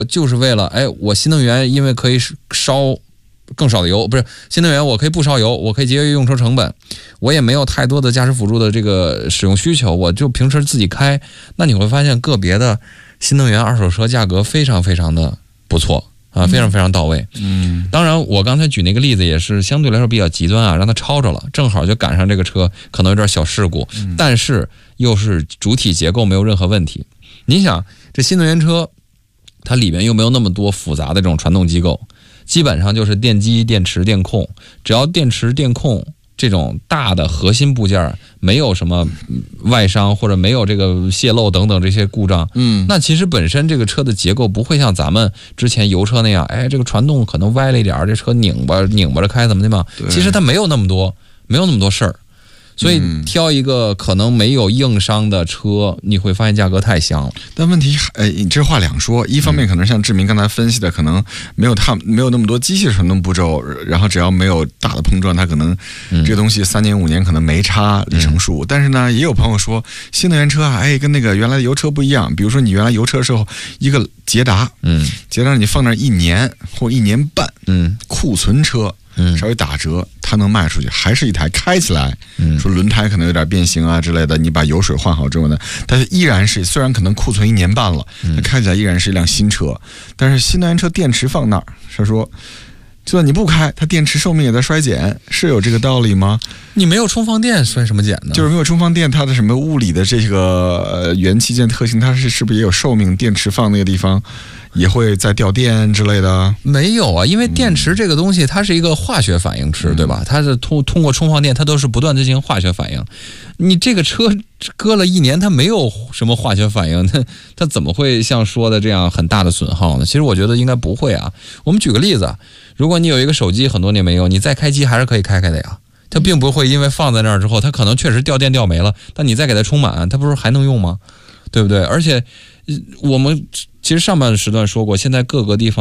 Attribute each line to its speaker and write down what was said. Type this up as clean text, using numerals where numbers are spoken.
Speaker 1: 就是为了我新能源因为可以烧更少的油，不是新能源我可以不烧油，我可以节约用车成本，我也没有太多的驾驶辅助的这个使用需求，我就平时自己开。那你会发现个别的新能源二手车价格非常非常的不错啊，非常非常到位。当然我刚才举那个例子也是相对来说比较极端啊，让它超着了，正好就赶上这个车可能有点小事故，但是又是主体结构没有任何问题。你想这新能源车它里面又没有那么多复杂的这种传动机构，基本上就是电机、电池、电控，只要电池、电控这种大的核心部件没有什么外伤或者没有这个泄漏等等这些故障，那其实本身这个车的结构不会像咱们之前油车那样，这个传动可能歪了一点，这车拧巴着开怎么的嘛？其实它没有那么多事儿。所以挑一个可能没有硬伤的车，你会发现价格太香了。
Speaker 2: 但问题，你这话两说，一方面可能像志明刚才分析的，可能没有那么多机械传动步骤，然后只要没有大的碰撞，它可能这个东西3年5年可能没差里程数。但是呢，也有朋友说新能源车啊，跟那个原来的油车不一样。比如说你原来油车的时候，一个捷达，捷达你放那1年或1年半，库存车。稍微打折，它能卖出去，还是一台开起来，说轮胎可能有点变形啊之类的，你把油水换好之后呢，但是依然是虽然可能库存1年半了，它开起来依然是一辆新车。但是新能源车电池放那儿，他说就算你不开，它电池寿命也在衰减，是有这个道理吗？
Speaker 1: 你没有充放电衰什么减呢？
Speaker 2: 就是没有充放电，它的什么物理的这个元器件特性，它是不是也有寿命？电池放那个地方也会再掉电之类的？
Speaker 1: 没有啊，因为电池这个东西它是一个化学反应池，对吧？它是通过充放电，它都是不断进行化学反应。你这个车搁了1年，它没有什么化学反应，它怎么会像说的这样很大的损耗呢？其实我觉得应该不会啊。我们举个例子，如果你有一个手机很多年没用，你再开机还是可以开的呀。它并不会因为放在那儿之后，它可能确实掉电掉没了，但你再给它充满，它不是还能用吗？对不对？而且我们其实上半时段说过，现在各个地方